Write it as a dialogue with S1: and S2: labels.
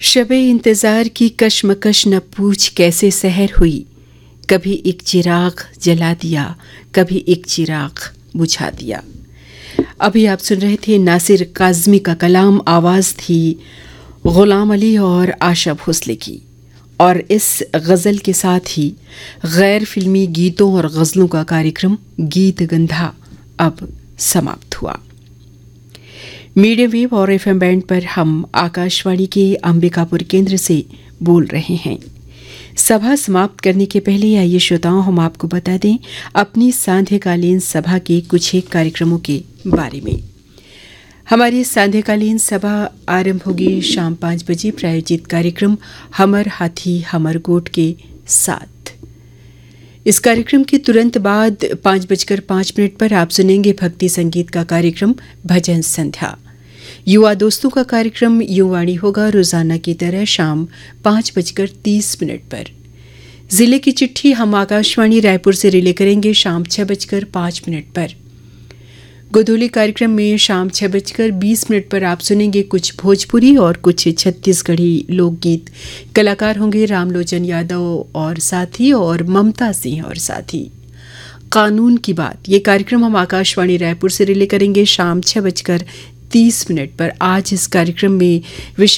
S1: शबे इंतज़ार की कशमकश न पूछ कैसे सहर हुई, कभी एक चिराग जला दिया, कभी एक चिराग बुझा दिया। अभी आप सुन रहे थे नासिर काज़मी का कलाम, आवाज़ थी गुलाम अली और आशा भोसले की। और इस गज़ल के साथ ही गैर फिल्मी गीतों और गज़लों का कार्यक्रम गीत गंधा अब समाप्त हुआ। मीडियम वेव और एफएम बैंड पर हम आकाशवाणी के अंबिकापुर केंद्र से बोल रहे हैं। सभा समाप्त करने के पहले आइए श्रोताओं, हम आपको बता दें अपनी सांध्यकालीन सभा के कुछ एक कार्यक्रमों के बारे में। हमारी सांध्यकालीन सभा आरंभ होगी शाम 5 बजे। प्रायोजित कार्यक्रम हमर हाथी हमर गोट के साथ। इस कार्यक्रम के तुरंत बाद 5:05 पर आप सुनेंगे भक्ति संगीत का कार्यक्रम भजन संध्या। युवा दोस्तों का कार्यक्रम युवाणी होगा रोजाना की तरह शाम 5:30 पर। जिले की चिट्ठी हम आकाशवाणी रायपुर से रिले करेंगे शाम 6:05 पर। गोधूली कार्यक्रम में शाम 6:20 पर आप सुनेंगे कुछ भोजपुरी और कुछ छत्तीसगढ़ी लोकगीत। कलाकार होंगे रामलोचन यादव और साथी और ममता सिंह और साथी। कानून की बात, ये कार्यक्रम हम आकाशवाणी रायपुर से रिले करेंगे शाम 6:30 पर। आज इस कार्यक्रम में